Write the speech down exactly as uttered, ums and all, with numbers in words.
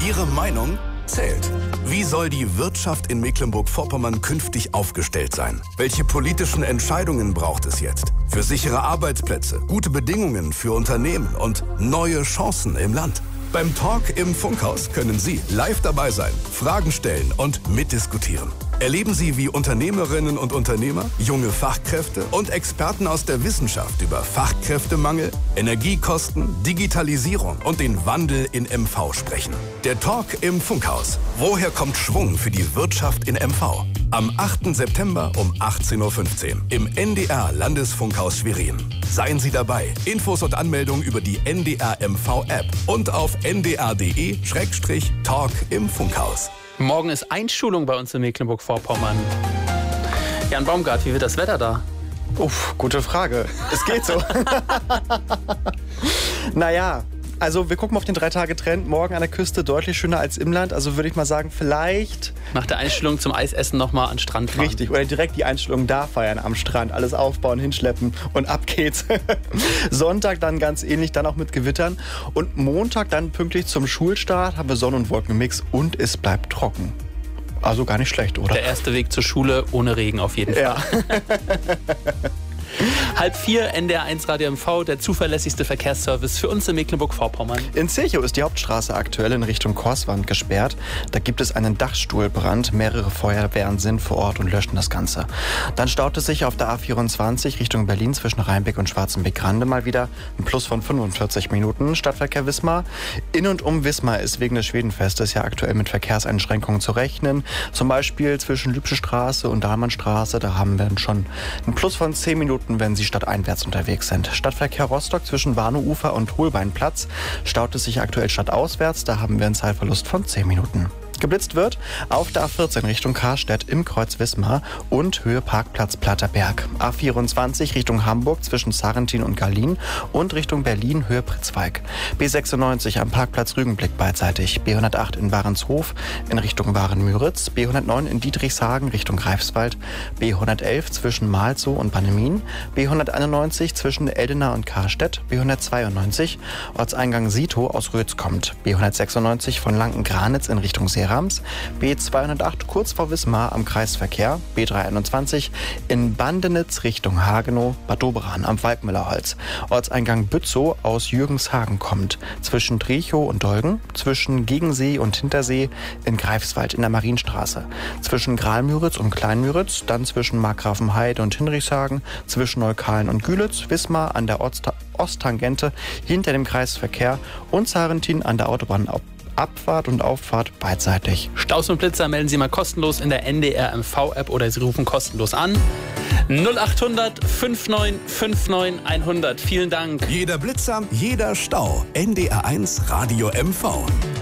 Ihre Meinung zählt. Wie soll die Wirtschaft in Mecklenburg-Vorpommern künftig aufgestellt sein? Welche politischen Entscheidungen braucht es jetzt? Für sichere Arbeitsplätze, gute Bedingungen für Unternehmen und neue Chancen im Land. Beim Talk im Funkhaus können Sie live dabei sein, Fragen stellen und mitdiskutieren. Erleben Sie, wie Unternehmerinnen und Unternehmer, junge Fachkräfte und Experten aus der Wissenschaft über Fachkräftemangel, Energiekosten, Digitalisierung und den Wandel in M V sprechen. Der Talk im Funkhaus. Woher kommt Schwung für die Wirtschaft in M V? Am achten September um achtzehn Uhr fünfzehn im N D R Landesfunkhaus Schwerin. Seien Sie dabei. Infos und Anmeldung über die N D R M V App und auf n d r punkt d e Schrägstrich Talk im Funkhaus. Morgen ist Einschulung bei uns in Mecklenburg-Vorpommern. Jan Baumgart, wie wird das Wetter da? Uff, gute Frage. Es geht so. Naja, also wir gucken auf den Drei-Tage-Trend. Morgen an der Küste deutlich schöner als im Land. Also würde ich mal sagen, vielleicht... Nach der Einstellung zum Eisessen nochmal an den Strand fahren. Richtig, oder direkt die Einstellung da feiern am Strand. Alles aufbauen, hinschleppen und ab geht's. Sonntag dann ganz ähnlich, dann auch mit Gewittern. Und Montag dann pünktlich zum Schulstart haben wir Sonne- und Wolkenmix und es bleibt trocken. Also gar nicht schlecht, oder? Der erste Weg zur Schule ohne Regen auf jeden Fall. Ja. Halb vier, N D R eins Radio M V, der zuverlässigste Verkehrsservice für uns in Mecklenburg-Vorpommern. In Zirchow ist die Hauptstraße aktuell in Richtung Korswand gesperrt. Da gibt es einen Dachstuhlbrand. Mehrere Feuerwehren sind vor Ort und löschen das Ganze. Dann staut es sich auf der A vierundzwanzig Richtung Berlin zwischen Rheinbeck und Schwarzenbeck-Grande mal wieder. Ein Plus von fünfundvierzig Minuten. Stadtverkehr Wismar. In und um Wismar ist wegen des Schwedenfestes ja aktuell mit Verkehrseinschränkungen zu rechnen. Zum Beispiel zwischen Lübsche Straße und Dahlmannstraße. Da haben wir schon ein Plus von zehn Minuten, wenn Sie stadteinwärts unterwegs sind. Stadtverkehr Rostock zwischen Warneufer und Holbeinplatz staut es sich aktuell stadtauswärts. Da haben wir einen Zeitverlust von zehn Minuten. Geblitzt wird auf der A vierzehn Richtung Karstedt im Kreuz Wismar und Höhe Parkplatz Platterberg. A vierundzwanzig Richtung Hamburg zwischen Sarrentin und Garlin und Richtung Berlin Höhe Pritzweig. B sechsundneunzig am Parkplatz Rügenblick beidseitig. B hundertacht in Warenshof in Richtung Waren-Müritz. B hundertneun in Dietrichshagen Richtung Greifswald. B hundertelf zwischen Malzow und Bannemin. B hunderteinundneunzig zwischen Eldena und Karstedt. B hundertzweiundneunzig Ortseingang Sito aus Rötz kommt. B hundertsechsundneunzig von Lanken-Granitz in Richtung Seerams. B zweihundertacht kurz vor Wismar am Kreisverkehr. B dreihunderteinundzwanzig in Bandenitz Richtung Hagenow, Bad Doberan am Waldmüllerholz. Ortseingang Bützow aus Jürgenshagen kommt. Zwischen Triechow und Dolgen. Zwischen Gegensee und Hintersee in Greifswald in der Marienstraße. Zwischen Grahlmüritz und Kleinmüritz. Dann zwischen Markgrafenheide und Hinrichshagen. Zwischen Neukalen und Gülitz. Wismar an der Ostta- Osttangente hinter dem Kreisverkehr. Und Sarrentin an der Autobahn Abfahrt und Auffahrt beidseitig. Staus und Blitzer melden Sie mal kostenlos in der N D R M V App oder Sie rufen kostenlos an. null achthundert neunundfünfzig neunundfünfzig hundert. Vielen Dank. Jeder Blitzer, jeder Stau. N D R eins Radio M V.